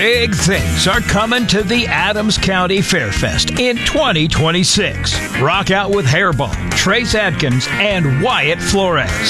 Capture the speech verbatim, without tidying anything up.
Big things are coming to the Adams County Fairfest in twenty twenty-six. Rock out with Hairball, Trace Adkins, and Wyatt Flores.